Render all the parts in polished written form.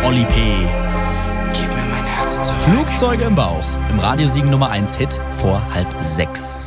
Oli P. Gib mir mein Herz zurück. Flugzeuge im Bauch. Im Radio Siegen Nummer 1 Hit vor 5:30.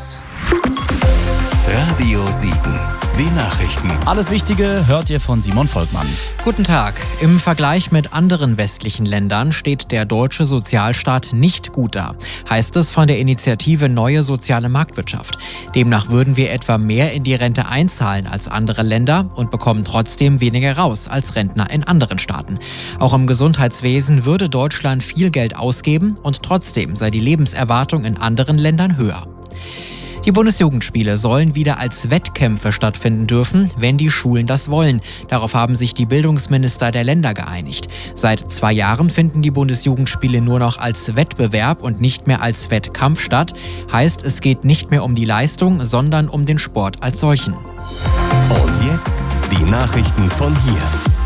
Radio Siegen. Die Nachrichten. Alles Wichtige hört ihr von Simon Volkmann. Guten Tag. Im Vergleich mit anderen westlichen Ländern steht der deutsche Sozialstaat nicht gut da, heißt es von der Initiative Neue Soziale Marktwirtschaft. Demnach würden wir etwa mehr in die Rente einzahlen als andere Länder und bekommen trotzdem weniger raus als Rentner in anderen Staaten. Auch im Gesundheitswesen würde Deutschland viel Geld ausgeben und trotzdem sei die Lebenserwartung in anderen Ländern höher. Die Bundesjugendspiele sollen wieder als Wettkämpfe stattfinden dürfen, wenn die Schulen das wollen. Darauf haben sich die Bildungsminister der Länder geeinigt. Seit 2 Jahren finden die Bundesjugendspiele nur noch als Wettbewerb und nicht mehr als Wettkampf statt. Heißt, es geht nicht mehr um die Leistung, sondern um den Sport als solchen. Und jetzt die Nachrichten von hier.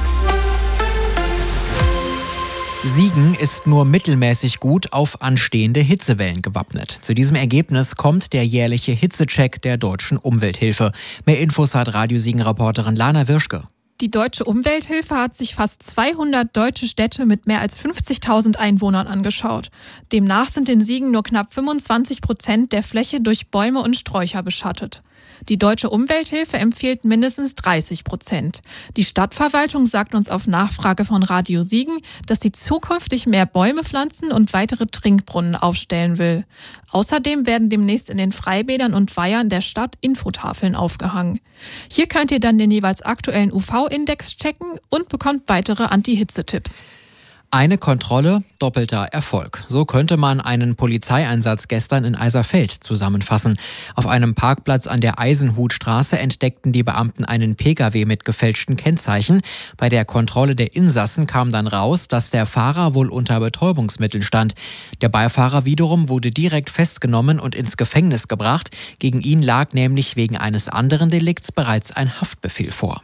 Siegen ist nur mittelmäßig gut auf anstehende Hitzewellen gewappnet. Zu diesem Ergebnis kommt der jährliche Hitzecheck der Deutschen Umwelthilfe. Mehr Infos hat Radio Siegen-Reporterin Lana Wirschke. Die Deutsche Umwelthilfe hat sich fast 200 deutsche Städte mit mehr als 50.000 Einwohnern angeschaut. Demnach sind in Siegen nur knapp 25% der Fläche durch Bäume und Sträucher beschattet. Die Deutsche Umwelthilfe empfiehlt mindestens 30%. Die Stadtverwaltung sagt uns auf Nachfrage von Radio Siegen, dass sie zukünftig mehr Bäume pflanzen und weitere Trinkbrunnen aufstellen will. Außerdem werden demnächst in den Freibädern und Weihern der Stadt Infotafeln aufgehangen. Hier könnt ihr dann den jeweils aktuellen UV-Index checken und bekommt weitere Anti-Hitze-Tipps. Eine Kontrolle, doppelter Erfolg. So könnte man einen Polizeieinsatz gestern in Eiserfeld zusammenfassen. Auf einem Parkplatz an der Eisenhutstraße entdeckten die Beamten einen Pkw mit gefälschten Kennzeichen. Bei der Kontrolle der Insassen kam dann raus, dass der Fahrer wohl unter Betäubungsmitteln stand. Der Beifahrer wiederum wurde direkt festgenommen und ins Gefängnis gebracht. Gegen ihn lag nämlich wegen eines anderen Delikts bereits ein Haftbefehl vor.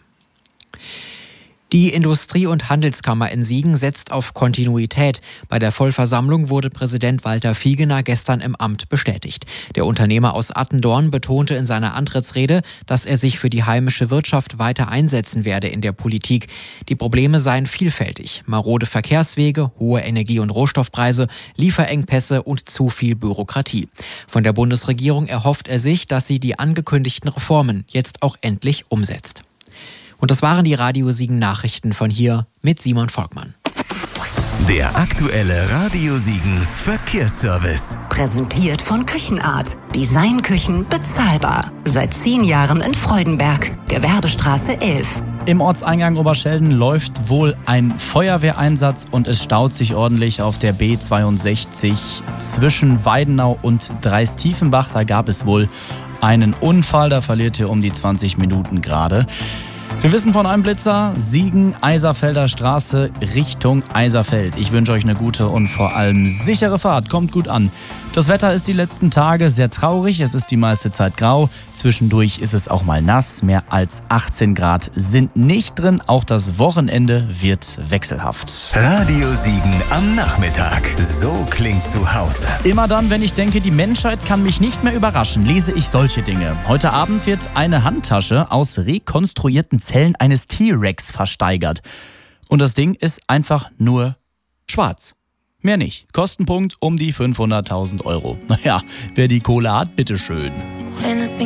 Die Industrie- und Handelskammer in Siegen setzt auf Kontinuität. Bei der Vollversammlung wurde Präsident Walter Fiegener gestern im Amt bestätigt. Der Unternehmer aus Attendorn betonte in seiner Antrittsrede, dass er sich für die heimische Wirtschaft weiter einsetzen werde in der Politik. Die Probleme seien vielfältig: marode Verkehrswege, hohe Energie- und Rohstoffpreise, Lieferengpässe und zu viel Bürokratie. Von der Bundesregierung erhofft er sich, dass sie die angekündigten Reformen jetzt auch endlich umsetzt. Und das waren die Radio Siegen Nachrichten von hier mit Simon Volkmann. Der aktuelle Radio Siegen Verkehrsservice. Präsentiert von Küchenart. Designküchen bezahlbar. Seit 10 Jahren in Freudenberg, Gewerbestraße 11. Im Ortseingang Oberschelden läuft wohl ein Feuerwehreinsatz und es staut sich ordentlich auf der B62 zwischen Weidenau und Dreis-Tiefenbach. Da gab es wohl einen Unfall, da verliert ihr um die 20 Minuten gerade. Wir wissen von einem Blitzer, Siegen, Eiserfelder Straße Richtung Eiserfeld. Ich wünsche euch eine gute und vor allem sichere Fahrt. Kommt gut an. Das Wetter ist die letzten Tage sehr traurig. Es ist die meiste Zeit grau. Zwischendurch ist es auch mal nass. Mehr als 18 Grad sind nicht drin. Auch das Wochenende wird wechselhaft. Radio Siegen am Nachmittag. So klingt zu Hause. Immer dann, wenn ich denke, die Menschheit kann mich nicht mehr überraschen, lese ich solche Dinge. Heute Abend wird eine Handtasche aus rekonstruierten Zellen eines T-Rex versteigert. Und das Ding ist einfach nur schwarz. Mehr nicht. Kostenpunkt um die 500.000 Euro. Naja, wer die Kohle hat, bitteschön.